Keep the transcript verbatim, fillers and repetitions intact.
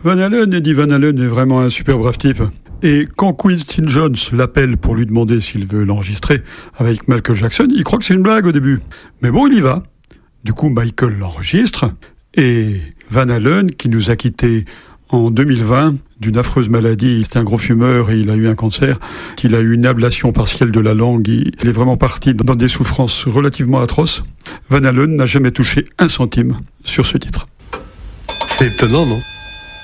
Van Halen, Eddie Van Halen est vraiment un super brave type. Et quand Quincy Jones l'appelle pour lui demander s'il veut l'enregistrer avec Michael Jackson, il croit que c'est une blague au début. Mais bon, il y va. Du coup, Michael l'enregistre. Et Van Halen, qui nous a quittés en deux mille vingt d'une affreuse maladie, c'était un gros fumeur et il a eu un cancer, qu'il a eu une ablation partielle de la langue, il est vraiment parti dans des souffrances relativement atroces. Van Halen n'a jamais touché un centime sur ce titre. C'est étonnant, non ?